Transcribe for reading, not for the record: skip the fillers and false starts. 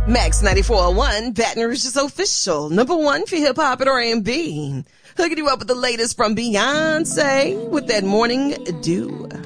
Max 94.1, Baton Rouge's official #1 for hip hop and R&B. Hooking you up with the latest from Beyonce with that Morning Dew.